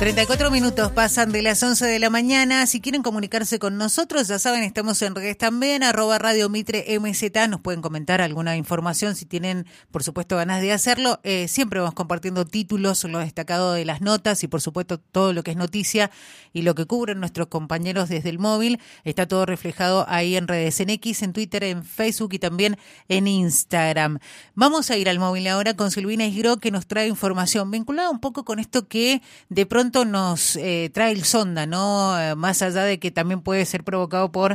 34 minutos pasan de las 11 de la mañana. Si quieren comunicarse con nosotros, ya saben, estamos en redes también, @Radio Mitre MZ. Nos pueden comentar alguna información si tienen, por supuesto, ganas de hacerlo. Siempre vamos compartiendo títulos, lo destacado de las notas y, por supuesto, todo lo que es noticia y lo que cubren nuestros compañeros desde el móvil. Está todo reflejado ahí en redes, en X, en Twitter, en Facebook y también en Instagram. Vamos a ir al móvil ahora con Silvina Isgró, que nos trae información vinculada un poco con esto que de pronto nos trae el sonda, ¿no? Más allá de que también puede ser provocado por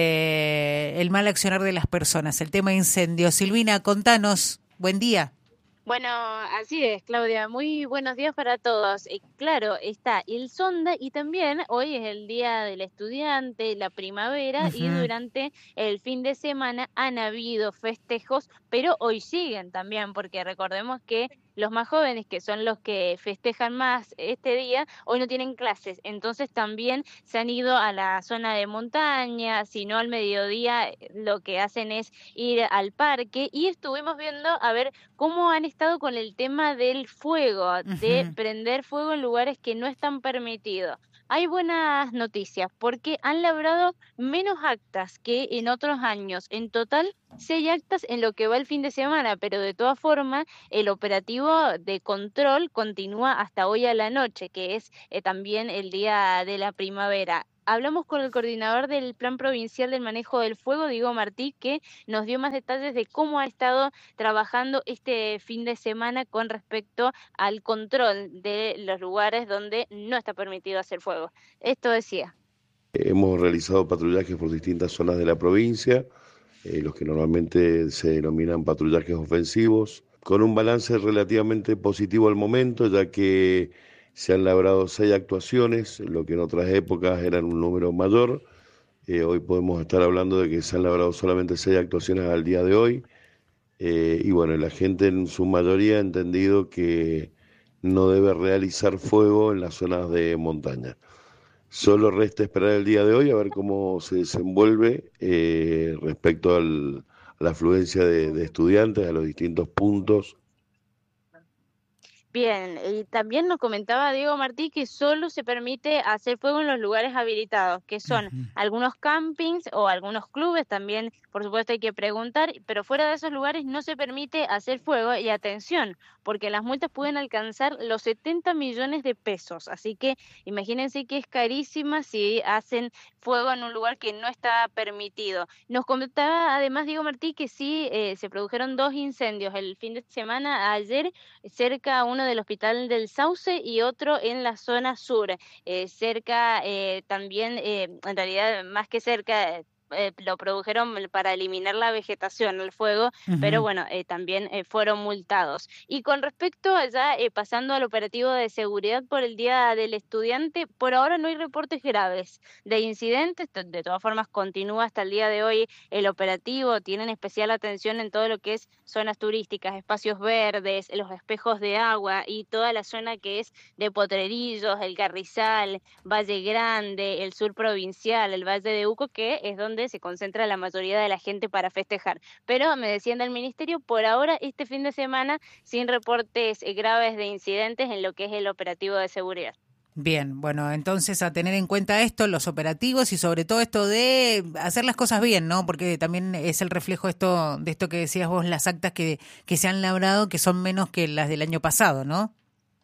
el mal accionar de las personas. El tema incendios. Silvina, contanos. Buen día. Bueno, así es, Claudia. Muy buenos días para todos. Claro, está el sonda y también hoy es el Día del Estudiante, la primavera, y durante el fin de semana han habido festejos, pero hoy siguen también, porque recordemos que los más jóvenes, que son los que festejan más este día, hoy no tienen clases, entonces también se han ido a la zona de montaña, si no al mediodía lo que hacen es ir al parque, y estuvimos viendo a ver cómo han estado con el tema del fuego, de prender fuego en lugares que no están permitidos. Hay buenas noticias porque han labrado menos actas que en otros años. En total, 6 actas en lo que va el fin de semana, pero de todas formas, el operativo de control continúa hasta hoy a la noche, que es también el día de la primavera. Hablamos con el coordinador del Plan Provincial del Manejo del Fuego, Diego Martí, que nos dio más detalles de cómo ha estado trabajando este fin de semana con respecto al control de los lugares donde no está permitido hacer fuego. Esto decía. Hemos realizado patrullajes por distintas zonas de la provincia, los que normalmente se denominan patrullajes ofensivos, con un balance relativamente positivo al momento, ya que se han labrado 6 actuaciones, lo que en otras épocas eran un número mayor. Hoy podemos estar hablando de que se han labrado solamente 6 actuaciones al día de hoy. Y bueno, la gente en su mayoría ha entendido que no debe realizar fuego en las zonas de montaña. Solo resta esperar el día de hoy a ver cómo se desenvuelve respecto a la afluencia de estudiantes a los distintos puntos. Bien, y también nos comentaba Diego Martí que solo se permite hacer fuego en los lugares habilitados, que son algunos campings o algunos clubes, también por supuesto hay que preguntar, pero fuera de esos lugares no se permite hacer fuego. Y atención, porque las multas pueden alcanzar los 70 millones de pesos, así que imagínense que es carísima si hacen fuego en un lugar que no está permitido. Nos comentaba además Diego Martí que sí se produjeron 2 incendios el fin de semana, ayer cerca a uno del Hospital del Sauce y otro en la zona sur, cerca también, en realidad más que cerca, lo produjeron para eliminar la vegetación, el fuego, pero bueno, también fueron multados. Y con respecto allá, pasando al operativo de seguridad por el Día del Estudiante, por ahora no hay reportes graves de incidentes, de todas formas continúa hasta el día de hoy el operativo, tienen especial atención en todo lo que es zonas turísticas, espacios verdes, los espejos de agua y toda la zona que es de Potrerillos, el Carrizal, Valle Grande, el sur provincial, el Valle de Uco, que es donde se concentra la mayoría de la gente para festejar. Pero me decían del ministerio, por ahora este fin de semana sin reportes graves de incidentes en lo que es el operativo de seguridad. Bien, bueno, entonces a tener en cuenta esto, los operativos y sobre todo esto de hacer las cosas bien, ¿no? Porque también es el reflejo de esto que decías vos, las actas que se han labrado, que son menos que las del año pasado, ¿no?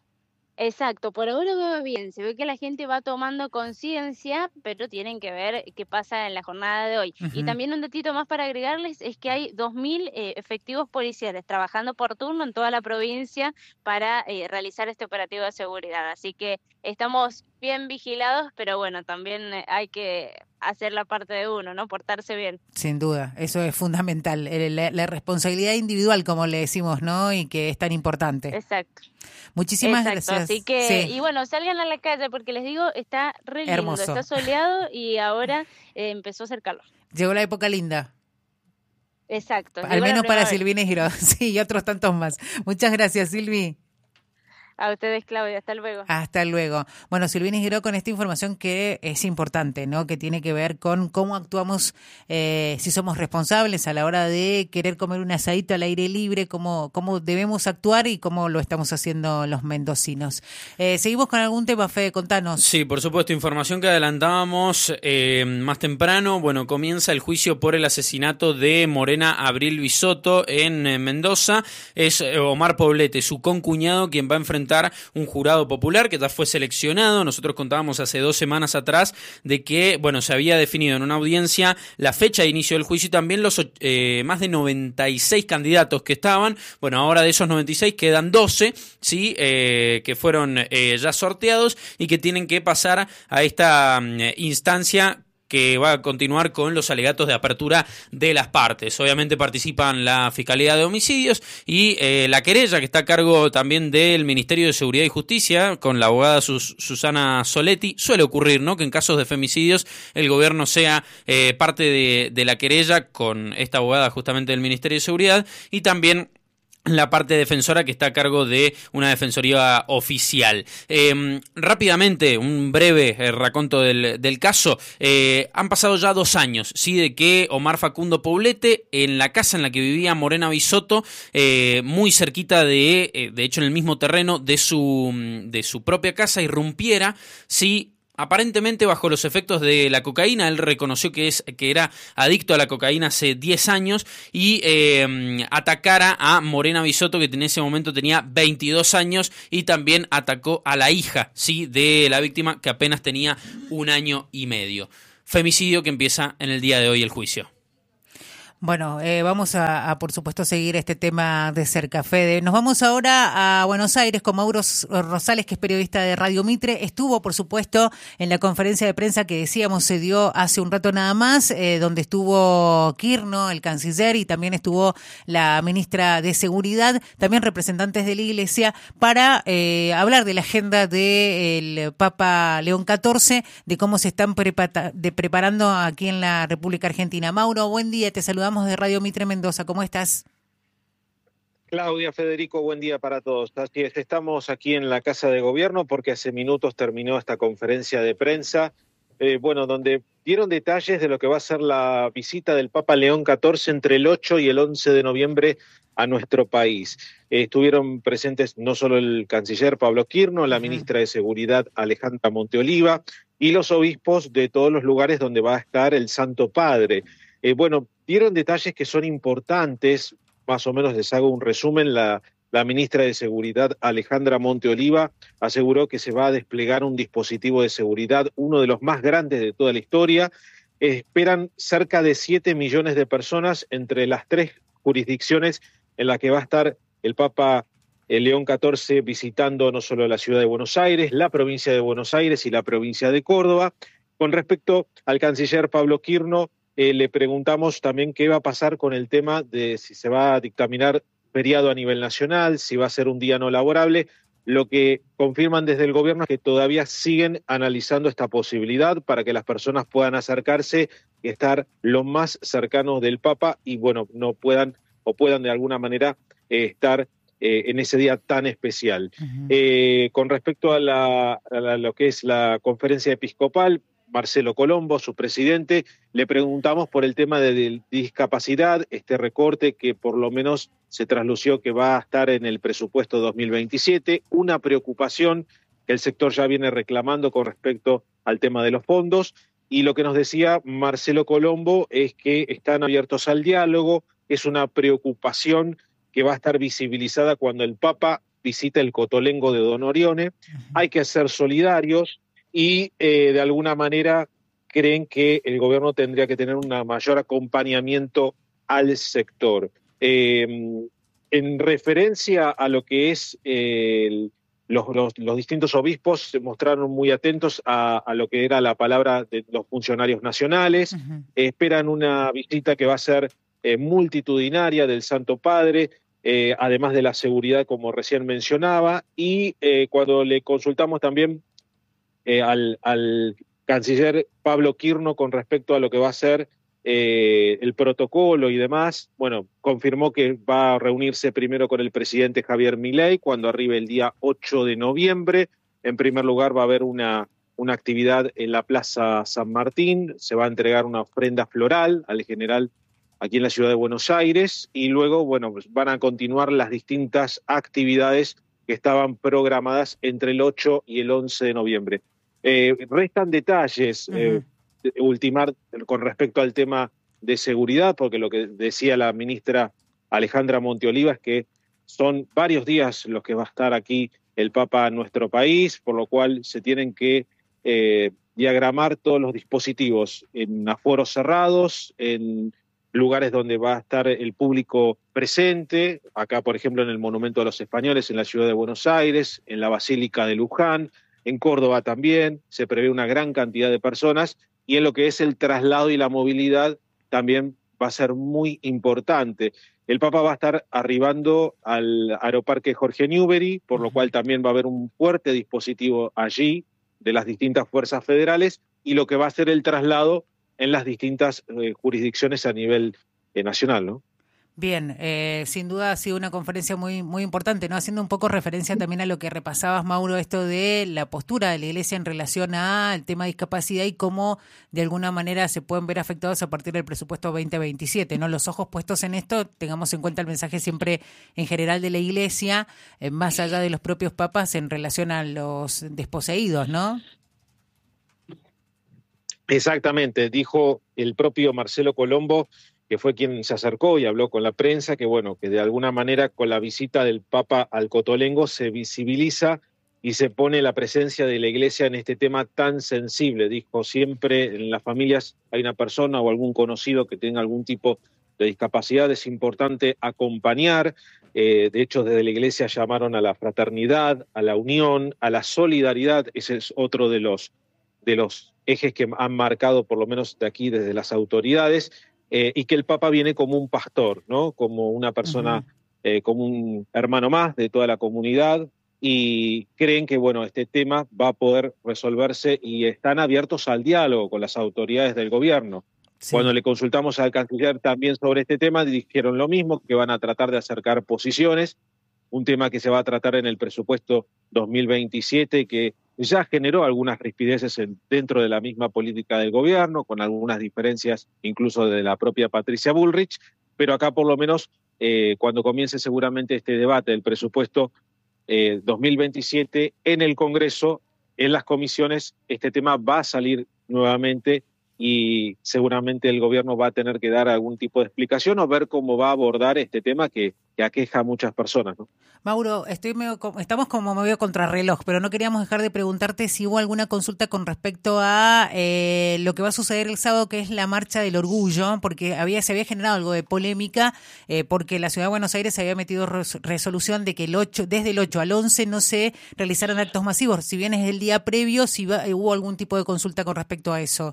Exacto, por ahora va bien, se ve que la gente va tomando conciencia, pero tienen que ver qué pasa en la jornada de hoy. Y también un datito más para agregarles es que hay 2.000 efectivos policiales trabajando por turno en toda la provincia para realizar este operativo de seguridad. Así que estamos bien vigilados, pero bueno, también hay que hacer la parte de uno, ¿no? Portarse bien. Sin duda, eso es fundamental, la responsabilidad individual, como le decimos, ¿no? Y que es tan importante. Exacto. Muchísimas gracias. Así que, sí. Y bueno, salgan a la calle porque les digo, está re lindo, hermoso. Está soleado y ahora empezó a hacer calor. Llegó la época linda. Exacto. Al menos para Silvina Isgró, sí, y otros tantos más. Muchas gracias, Silvi. A ustedes, Claudia, hasta luego. Hasta luego. Bueno, Silvina Giró con esta información que es importante, ¿no? Que tiene que ver con cómo actuamos, si somos responsables a la hora de querer comer un asadito al aire libre, cómo debemos actuar y cómo lo estamos haciendo los mendocinos. Seguimos con algún tema, Fede, contanos. Sí, por supuesto, información que adelantábamos más temprano. Bueno, comienza el juicio por el asesinato de Morena Abril Bisotto en Mendoza. Es Omar Poblete, su concuñado, quien va a enfrentar un jurado popular que ya fue seleccionado. Nosotros contábamos hace 2 semanas atrás de que, bueno, se había definido en una audiencia la fecha de inicio del juicio y también los más de 96 candidatos que estaban. Bueno, ahora de esos 96 quedan 12, ¿sí? Que fueron ya sorteados y que tienen que pasar a esta instancia que va a continuar con los alegatos de apertura de las partes. Obviamente participan la Fiscalía de Homicidios y la querella que está a cargo también del Ministerio de Seguridad y Justicia con la abogada Susana Soletti. Suele ocurrir, ¿no?, que en casos de femicidios el gobierno sea parte de la querella con esta abogada justamente del Ministerio de Seguridad y también la parte defensora que está a cargo de una defensoría oficial. Rápidamente, un breve raconto del caso. Han pasado ya 2 años, ¿sí?, de que Omar Facundo Poblete, en la casa en la que vivía Morena Bisotto, muy cerquita de hecho en el mismo terreno de su propia casa, irrumpiera, ¿sí?, aparentemente bajo los efectos de la cocaína. Él reconoció que era adicto a la cocaína hace 10 años y atacara a Morena Bisotto, que en ese momento tenía 22 años, y también atacó a la hija, ¿sí?, de la víctima, que apenas tenía 1 año y medio. Femicidio que empieza en el día de hoy el juicio. Bueno, vamos a por supuesto seguir este tema de cerca, Fede. Nos vamos ahora a Buenos Aires con Mauro Rosales, que es periodista de Radio Mitre. Estuvo, por supuesto, en la conferencia de prensa que decíamos se dio hace un rato nada más, donde estuvo Kirchner, el canciller, y también estuvo la ministra de Seguridad, también representantes de la Iglesia, para hablar de la agenda del Papa León XIV, de cómo se están preparando aquí en la República Argentina. Mauro, buen día, te saludamos de Radio Mitre Mendoza. ¿Cómo estás? Claudia, Federico, buen día para todos. Así es, estamos aquí en la Casa de Gobierno porque hace minutos terminó esta conferencia de prensa, donde dieron detalles de lo que va a ser la visita del Papa León XIV entre el 8 y el 11 de noviembre a nuestro país. Estuvieron presentes no solo el canciller Pablo Kirchner, la ministra de Seguridad Alejandra Monteoliva y los obispos de todos los lugares donde va a estar el Santo Padre. Dieron detalles que son importantes, más o menos les hago un resumen. La ministra de Seguridad, Alejandra Monteoliva, aseguró que se va a desplegar un dispositivo de seguridad, uno de los más grandes de toda la historia. Esperan cerca de 7 millones de personas entre las 3 jurisdicciones en las que va a estar el Papa León XIV visitando no solo la ciudad de Buenos Aires, la provincia de Buenos Aires y la provincia de Córdoba. Con respecto al canciller Pablo Kirchner, le preguntamos también qué va a pasar con el tema de si se va a dictaminar feriado a nivel nacional, si va a ser un día no laborable. Lo que confirman desde el gobierno es que todavía siguen analizando esta posibilidad para que las personas puedan acercarse y estar lo más cercanos del Papa y no puedan de alguna manera estar en ese día tan especial. Con respecto a lo que es la conferencia episcopal, Marcelo Colombo, su presidente, le preguntamos por el tema de discapacidad, este recorte que por lo menos se traslució que va a estar en el presupuesto 2027, una preocupación que el sector ya viene reclamando con respecto al tema de los fondos, y lo que nos decía Marcelo Colombo es que están abiertos al diálogo, es una preocupación que va a estar visibilizada cuando el Papa visita el Cotolengo de Don Orione. Hay que ser solidarios, y de alguna manera creen que el gobierno tendría que tener un mayor acompañamiento al sector. En referencia a lo que es los distintos obispos, se mostraron muy atentos a lo que era la palabra de los funcionarios nacionales. Esperan una visita que va a ser multitudinaria del Santo Padre, además de la seguridad, como recién mencionaba, y cuando le consultamos también al canciller Pablo Kirchner con respecto a lo que va a ser el protocolo y demás, bueno, confirmó que va a reunirse primero con el presidente Javier Milei cuando arribe el día 8 de noviembre. En primer lugar va a haber una actividad en la Plaza San Martín, se va a entregar una ofrenda floral al general aquí en la ciudad de Buenos Aires y luego, bueno, pues van a continuar las distintas actividades que estaban programadas entre el 8 y el 11 de noviembre. Restan detalles, ultimar con respecto al tema de seguridad, porque lo que decía la ministra Alejandra Monteoliva es que son varios días los que va a estar aquí el Papa en nuestro país, por lo cual se tienen que diagramar todos los dispositivos en aforos cerrados, en lugares donde va a estar el público presente, acá por ejemplo en el Monumento a los Españoles en la ciudad de Buenos Aires, en la Basílica de Luján, en Córdoba también, se prevé una gran cantidad de personas, y en lo que es el traslado y la movilidad también va a ser muy importante. El Papa va a estar arribando al Aeroparque Jorge Newbery, por lo cual también va a haber un fuerte dispositivo allí de las distintas fuerzas federales y lo que va a ser el traslado en las distintas jurisdicciones a nivel nacional, ¿no? Bien, sin duda ha sido una conferencia muy, muy importante, ¿no? Haciendo un poco referencia también a lo que repasabas, Mauro, esto de la postura de la Iglesia en relación al tema de discapacidad y cómo de alguna manera se pueden ver afectados a partir del presupuesto 2027, ¿no? Los ojos puestos en esto, tengamos en cuenta el mensaje siempre en general de la Iglesia, más allá de los propios papas en relación a los desposeídos, ¿no? Exactamente, dijo el propio Marcelo Colombo, que fue quien se acercó y habló con la prensa, que bueno, que de alguna manera con la visita del Papa al Cotolengo se visibiliza y se pone la presencia de la Iglesia en este tema tan sensible. Dijo, siempre en las familias hay una persona o algún conocido que tenga algún tipo de discapacidad, es importante acompañar. De hecho, desde la Iglesia llamaron a la fraternidad, a la unión, a la solidaridad. Ese es otro de los ejes que han marcado, por lo menos de aquí, desde las autoridades. Y que el Papa viene como un pastor, ¿no? Como una persona, como un hermano más de toda la comunidad, y creen que, bueno, este tema va a poder resolverse y están abiertos al diálogo con las autoridades del gobierno. Sí. Cuando le consultamos al canciller también sobre este tema, dijeron lo mismo, que van a tratar de acercar posiciones, un tema que se va a tratar en el presupuesto 2027, que ya generó algunas rispideces dentro de la misma política del gobierno, con algunas diferencias incluso de la propia Patricia Bullrich, pero acá por lo menos cuando comience seguramente este debate del presupuesto 2027 en el Congreso, en las comisiones, este tema va a salir nuevamente y seguramente el gobierno va a tener que dar algún tipo de explicación o ver cómo va a abordar este tema que aqueja a muchas personas, ¿no? Mauro, estamos como medio contrarreloj, pero no queríamos dejar de preguntarte si hubo alguna consulta con respecto a lo que va a suceder el sábado, que es la Marcha del Orgullo, porque se había generado algo de polémica, porque la Ciudad de Buenos Aires había metido resolución de que desde el 8 al 11 no se realizaran actos masivos. Si bien es el día previo, si hubo algún tipo de consulta con respecto a eso.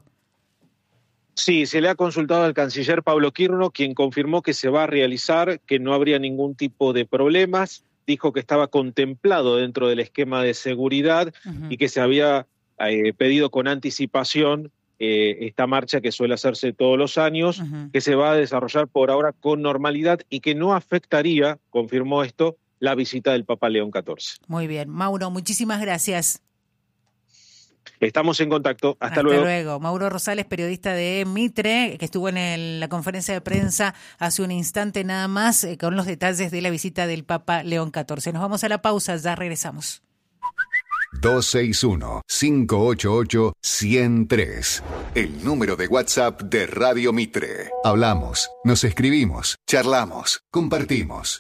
Sí, se le ha consultado al canciller Pablo Quirno, quien confirmó que se va a realizar, que no habría ningún tipo de problemas. Dijo que estaba contemplado dentro del esquema de seguridad y que se había pedido con anticipación esta marcha que suele hacerse todos los años, que se va a desarrollar por ahora con normalidad y que no afectaría, confirmó esto, la visita del Papa León XIV. Muy bien. Mauro, muchísimas gracias. Estamos en contacto. Hasta luego. Hasta luego. Mauro Rosales, periodista de Mitre, que estuvo en la conferencia de prensa hace un instante nada más, con los detalles de la visita del Papa León XIV. Nos vamos a la pausa, ya regresamos. 261-588-103. El número de WhatsApp de Radio Mitre. Hablamos, nos escribimos, charlamos, compartimos.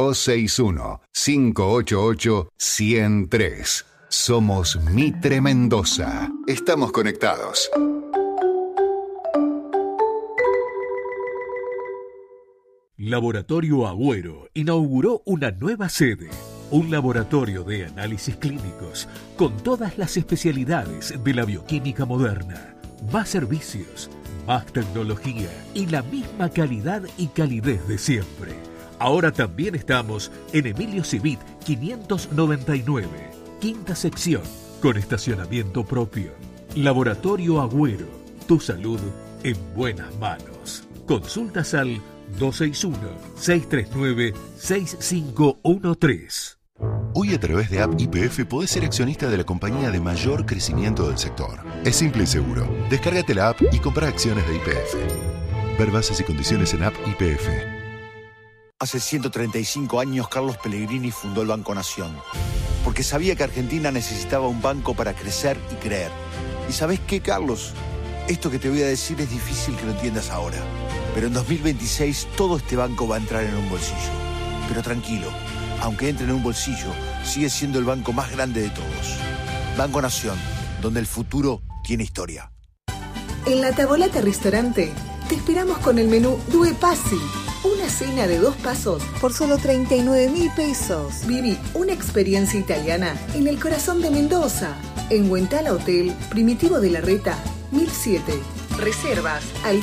261-588-103. Somos Mitre Mendoza. Estamos conectados. Laboratorio Agüero inauguró una nueva sede. Un laboratorio de análisis clínicos con todas las especialidades de la bioquímica moderna. Más servicios, más tecnología y la misma calidad y calidez de siempre. Ahora también estamos en Emilio Civit 599. Quinta sección, con estacionamiento propio. Laboratorio Agüero, tu salud en buenas manos. Consultas al 261-639-6513. Hoy a través de App YPF podés ser accionista de la compañía de mayor crecimiento del sector. Es simple y seguro. Descárgate la app y compra acciones de YPF. Ver bases y condiciones en App YPF. Hace 135 años Carlos Pellegrini fundó el Banco Nación, porque sabía que Argentina necesitaba un banco para crecer y creer. ¿Y sabés qué, Carlos? Esto que te voy a decir es difícil que lo entiendas ahora, pero en 2026 todo este banco va a entrar en un bolsillo. Pero tranquilo, aunque entre en un bolsillo, sigue siendo el banco más grande de todos. Banco Nación, donde el futuro tiene historia. En La Tavolata Restaurante te esperamos con el menú Due Passi. Una cena de 2 pasos por solo 39.000 pesos. Viví una experiencia italiana en el corazón de Mendoza. En Huentala Hotel, Primitivo de la Reta, 1007. Reservas al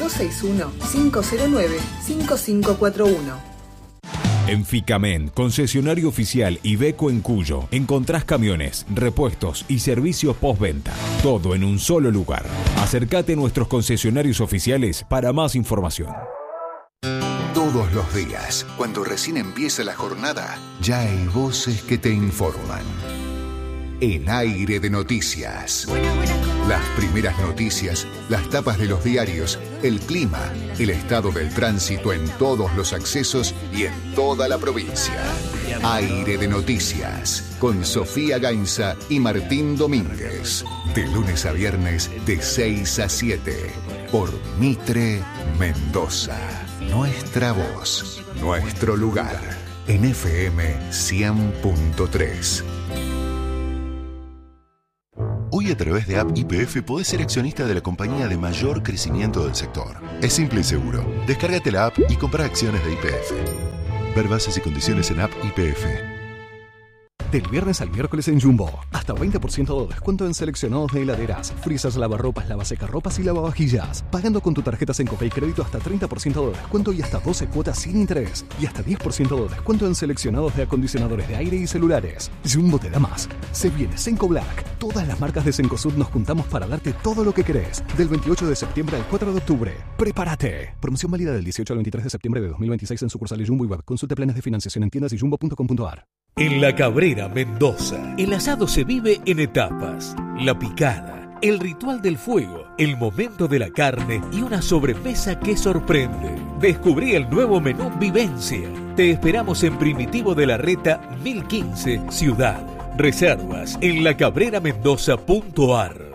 261-509-5541. En Ficamen, concesionario oficial Iveco en Cuyo, encontrás camiones, repuestos y servicios postventa. Todo en un solo lugar. Acércate a nuestros concesionarios oficiales para más información. Todos los días, cuando recién empieza la jornada, ya hay voces que te informan. En Aire de Noticias. Las primeras noticias, las tapas de los diarios, el clima, el estado del tránsito en todos los accesos y en toda la provincia. Aire de Noticias, con Sofía Gainza y Martín Domínguez. De lunes a viernes, de 6 a 7. Por Mitre Mendoza. Nuestra voz, nuestro lugar. En FM 100.3. Hoy a través de App YPF podés ser accionista de la compañía de mayor crecimiento del sector. Es simple y seguro. Descárgate la app y compra acciones de YPF. Ver bases y condiciones en App YPF. Del viernes al miércoles en Jumbo, hasta 20% de descuento en seleccionados de heladeras, freezers, lavarropas, lavasecarropas y lavavajillas. Pagando con tu tarjeta Sencope y crédito hasta 30% de descuento y hasta 12 cuotas sin interés. Y hasta 10% de descuento en seleccionados de acondicionadores de aire y celulares. Jumbo te da más. Se viene Senco Black. Todas las marcas de Cencosud nos juntamos para darte todo lo que querés. Del 28 de septiembre al 4 de octubre. ¡Prepárate! Promoción válida del 18 al 23 de septiembre de 2026 en sucursales Jumbo y Web. Consulte planes de financiación en tiendas y jumbo.com.ar. En La Cabrera, Mendoza, el asado se vive en etapas. La picada, el ritual del fuego, el momento de la carne y una sobremesa que sorprende. Descubrí el nuevo menú Vivencia. Te esperamos en Primitivo de la Reta, 1015, Ciudad. Reservas en lacabreramendoza.ar.